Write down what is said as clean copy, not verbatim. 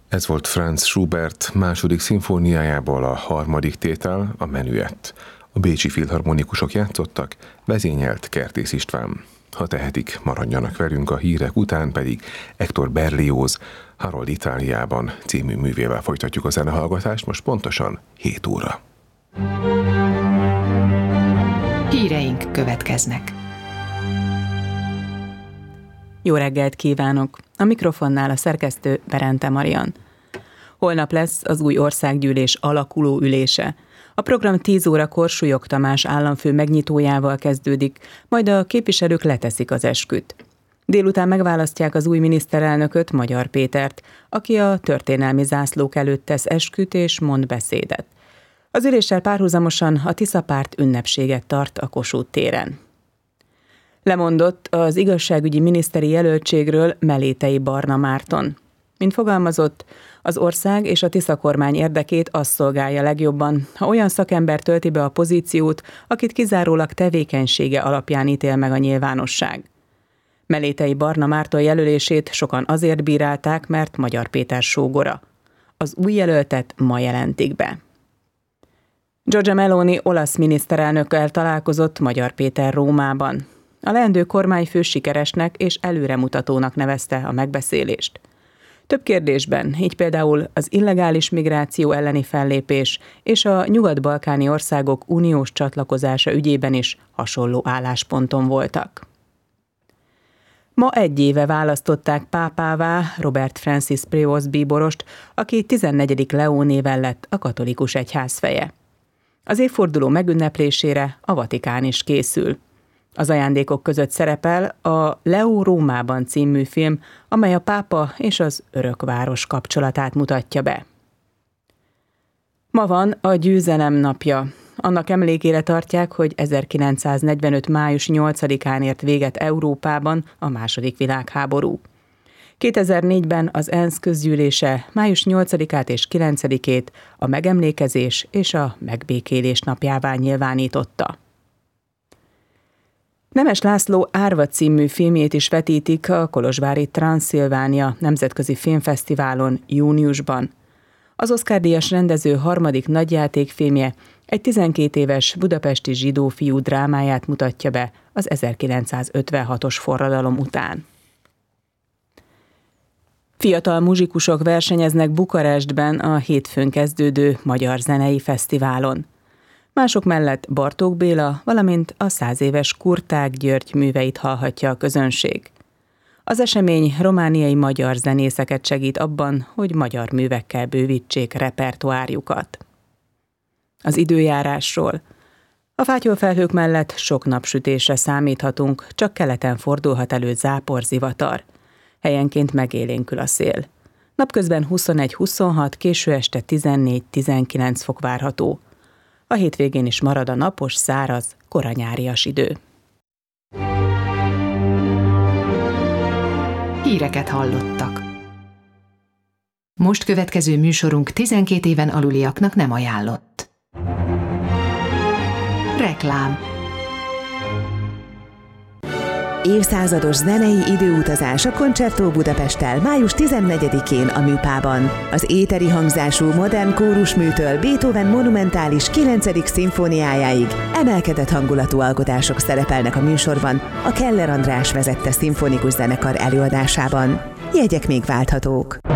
Ez volt Franz Schubert második szimfóniájából a harmadik tétel, a Menüett. A bécsi filharmonikusok játszottak, vezényelt Kertész István. Ha tehetik, maradjanak velünk, a hírek után pedig Hector Berlioz Harold Itáliában című művével folytatjuk a zenehallgatást, most pontosan 7 óra. Híreink következnek. Jó reggelt kívánok! A mikrofonnál a szerkesztő Berente Marian. Holnap lesz az új országgyűlés alakuló ülése. A program 10 órakor Súlyog Tamás államfő megnyitójával kezdődik, majd a képviselők leteszik az esküt. Délután megválasztják az új miniszterelnököt, Magyar Pétert, aki a történelmi zászlók előtt tesz esküt és mond beszédet. Az üléssel párhuzamosan a Tisza párt ünnepséget tart a Kossuth téren. Lemondott az igazságügyi miniszteri jelöltségről Melétei Barna Márton. Mint fogalmazott, az ország és a Tisza kormány érdekét az szolgálja legjobban, ha olyan szakember tölti be a pozíciót, akit kizárólag tevékenysége alapján ítél meg a nyilvánosság. Melétei Barna Márton jelölését sokan azért bírálták, mert Magyar Péter sógora. Az új jelöltet ma jelentik be. Giorgia Meloni olasz miniszterelnökkel találkozott Magyar Péter Rómában. A leendő kormányfő sikeresnek és előremutatónak nevezte a megbeszélést. Több kérdésben, így például az illegális migráció elleni fellépés és a nyugat-balkáni országok uniós csatlakozása ügyében is hasonló állásponton voltak. Ma 1 éve választották pápává Robert Francis Prevost bíborost, aki 14. Leó néven lett a katolikus egyház feje. Az évforduló megünneplésére a Vatikán is készül. Az ajándékok között szerepel a Leó Rómában című film, amely a pápa és az örökváros kapcsolatát mutatja be. Ma van a Győzelem napja. Annak emlékére tartják, hogy 1945. május 8-án ért véget Európában a II. Világháború. 2004-ben az ENSZ közgyűlése május 8-át és 9-ét a megemlékezés és a megbékélés napjává nyilvánította. Nemes László Árva című filmjét is vetítik a kolozsvári Transzilvánia Nemzetközi Filmfesztiválon júniusban. Az Oscar-díjas rendező harmadik nagyjátékfilmje egy 12 éves budapesti zsidó fiú drámáját mutatja be az 1956-os forradalom után. Fiatal muzsikusok versenyeznek Bukarestben a hétfőn kezdődő Magyar Zenei Fesztiválon. Mások mellett Bartók Béla, valamint a 100 éves Kurták György műveit hallhatja a közönség. Az esemény romániai magyar zenészeket segít abban, hogy magyar művekkel bővítsék repertoárjukat. Az időjárásról. A fátyolfelhők mellett sok napsütésre számíthatunk, csak keleten fordulhat elő záporzivatar. Helyenként megélénkül a szél. Napközben 21-26, késő este 14-19 fok várható. A hétvégén is marad a napos, száraz, koranyárias idő. Híreket hallottak. Most következő műsorunk 12 éven aluliaknak nem ajánlott. Reklám. Évszázados zenei időutazás a Concerto Budapesttel május 14-én a Műpában. Az éteri hangzású modern kórusműtől Beethoven monumentális 9. szimfóniájáig emelkedett hangulatú alkotások szerepelnek a műsorban a Keller András vezette szimfonikus zenekar előadásában. Jegyek még válthatók.